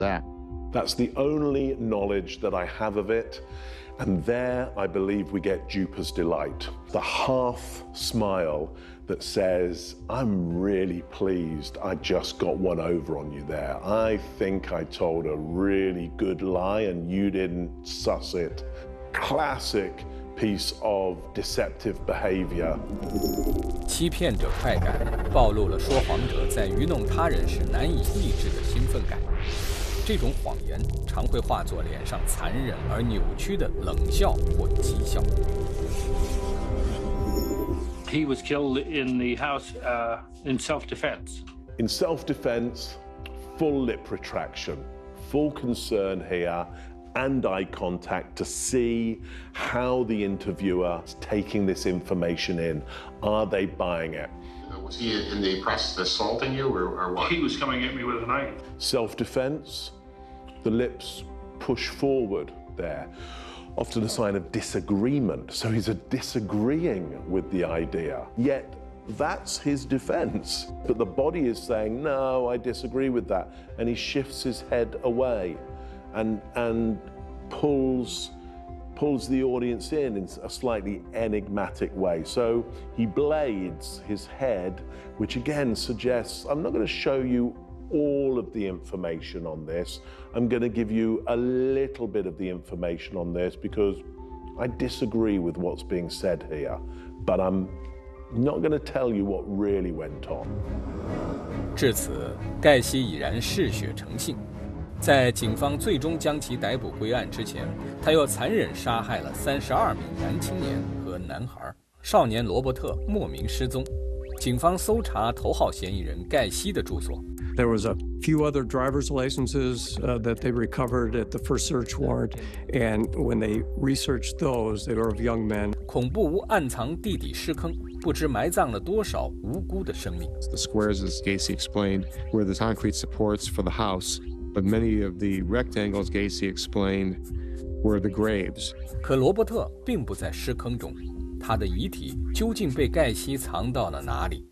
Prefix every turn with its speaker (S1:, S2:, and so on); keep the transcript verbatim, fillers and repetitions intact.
S1: that?
S2: That's the only knowledge that I have of it. And there, I believe, we get duper's delight. The half smile that says, I'm really pleased I just got one over on you there. I think I told a really good lie and you didn't suss it. Classic piece of deceptive behavior.
S3: 欺骗者快感暴露了说谎者在愚弄他人时难以抑制的兴奋感。这种谎言常会化作脸上残忍而扭曲的冷笑或讥笑。
S4: He was killed in the house uh, in self-defense.
S2: In self-defense, full lip retraction, full concern here, and eye contact to see how the interviewer is taking this information in. Are they buying it?
S5: Was he in the process of assaulting you, or, or what?
S4: He was coming at me with a knife.
S2: Self-defense, the lips push forward there, often a sign of disagreement. So he's a disagreeing with the idea, yet that's his defense. But the body is saying, no, I disagree with that. And he shifts his head away and, and pulls, pulls the audience in in a slightly enigmatic way. So he blades his head, which again suggests, I'm not going to show you all of the information on this. I'm going to give you a little bit of the information on this because I disagree with what's being said here, but I'm not going to tell you what really went on.
S3: 至此，盖西已然嗜血成性。在警方最终将其逮捕归案之前，他又残忍杀害了三十二名男青年和男孩。少年罗伯特莫名失踪，警方搜查头号嫌疑人盖西的住所。
S6: There was a few other driver's licenses uh, that they recovered at the first search warrant, and when they researched those, they were of young men.
S3: 恐怖屋暗藏地底尸坑，不知埋葬了多少无辜的生命。
S1: The squares, as Gacy explained, were the concrete supports for the house, but many of the rectangles Gacy explained were the graves.
S3: 可罗伯特并不在尸坑中，他的遗体究竟被盖西藏到了哪里？